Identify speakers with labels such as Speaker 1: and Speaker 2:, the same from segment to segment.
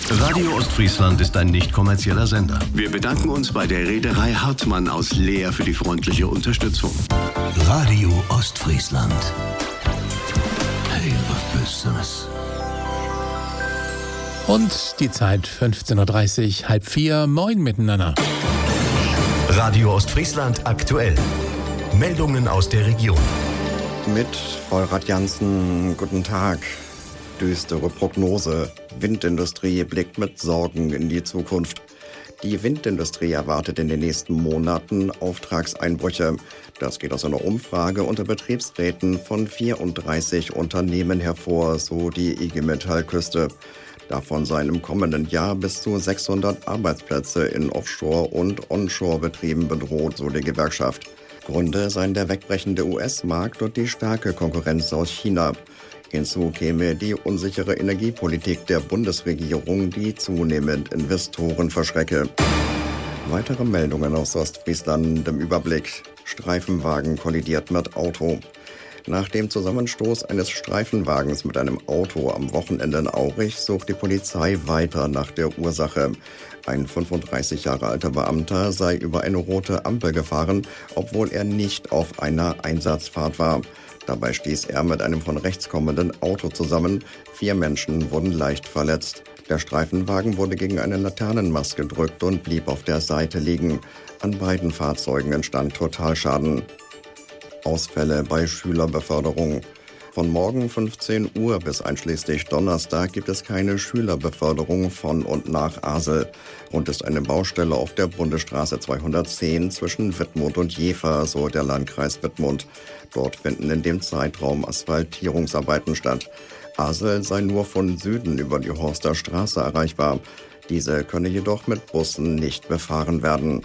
Speaker 1: Radio Ostfriesland ist ein nicht kommerzieller Sender.
Speaker 2: Wir bedanken uns bei der Reederei Hartmann aus Leer für die freundliche Unterstützung.
Speaker 1: Radio Ostfriesland. Hey, was Besseres.
Speaker 3: Und die Zeit 15.30 Uhr, 3:30. Moin miteinander.
Speaker 1: Radio Ostfriesland aktuell. Meldungen aus der Region.
Speaker 4: Mit Volrad Jansen, guten Tag. Düstere Prognose. Windindustrie blickt mit Sorgen in die Zukunft. Die Windindustrie erwartet in den nächsten Monaten Auftragseinbrüche. Das geht aus einer Umfrage unter Betriebsräten von 34 Unternehmen hervor, so die IG Metall Küste. Davon seien im kommenden Jahr bis zu 600 Arbeitsplätze in Offshore- und Onshore-Betrieben bedroht, so die Gewerkschaft. Gründe seien der wegbrechende US-Markt und die starke Konkurrenz aus China. Hinzu käme die unsichere Energiepolitik der Bundesregierung, die zunehmend Investoren verschrecke. Weitere Meldungen aus Ostfriesland im Überblick. Streifenwagen kollidiert mit Auto. Nach dem Zusammenstoß eines Streifenwagens mit einem Auto am Wochenende in Aurich sucht die Polizei weiter nach der Ursache. Ein 35 Jahre alter Beamter sei über eine rote Ampel gefahren, obwohl er nicht auf einer Einsatzfahrt war. Dabei stieß er mit einem von rechts kommenden Auto zusammen. 4 Menschen wurden leicht verletzt. Der Streifenwagen wurde gegen einen Laternenmast gedrückt und blieb auf der Seite liegen. An beiden Fahrzeugen entstand Totalschaden. Ausfälle bei Schülerbeförderung. Von morgen 15 Uhr bis einschließlich Donnerstag gibt es keine Schülerbeförderung von und nach Asel. Grund ist eine Baustelle auf der Bundesstraße 210 zwischen Wittmund und Jever, so der Landkreis Wittmund. Dort finden in dem Zeitraum Asphaltierungsarbeiten statt. Asel sei nur von Süden über die Horster Straße erreichbar. Diese könne jedoch mit Bussen nicht befahren werden.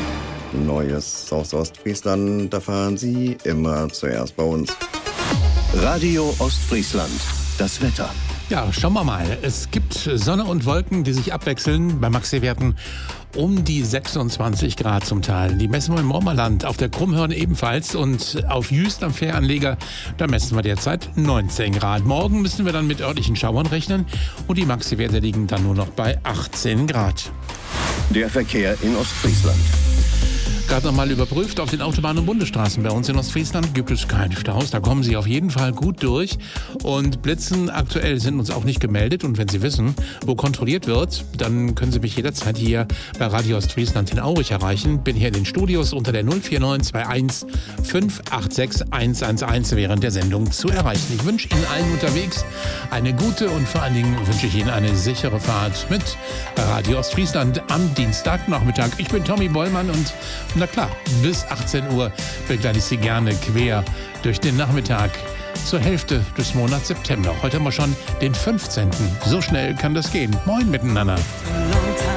Speaker 4: Neues aus Ostfriesland erfahren Sie immer zuerst bei uns.
Speaker 1: Radio Ostfriesland. Das Wetter.
Speaker 3: Ja, schauen wir mal. Es gibt Sonne und Wolken, die sich abwechseln. Bei Maxi-Werten um die 26 Grad zum Teil. Die messen wir im Mormerland, auf der Krummhörne ebenfalls. Und auf Jüst am Fähranleger, da messen wir derzeit 19 Grad. Morgen müssen wir dann mit örtlichen Schauern rechnen. Und die Maxi-Werte liegen dann nur noch bei 18 Grad.
Speaker 1: Der Verkehr in Ostfriesland.
Speaker 3: Gerade nochmal überprüft, auf den Autobahnen und Bundesstraßen bei uns in Ostfriesland gibt es keine Staus. Da kommen Sie auf jeden Fall gut durch. Und Blitzen aktuell sind uns auch nicht gemeldet. Und wenn Sie wissen, wo kontrolliert wird, dann können Sie mich jederzeit hier bei Radio Ostfriesland in Aurich erreichen. Bin hier in den Studios unter der 04921 586 111 während der Sendung zu erreichen. Ich wünsche Ihnen allen unterwegs eine gute und vor allen Dingen wünsche ich Ihnen eine sichere Fahrt mit Radio Ostfriesland am Dienstagnachmittag. Ich bin Tommy Bollmann und na klar, bis 18 Uhr begleite ich Sie gerne quer durch den Nachmittag zur Hälfte des Monats September. Heute haben wir schon den 15. So schnell kann das gehen. Moin miteinander.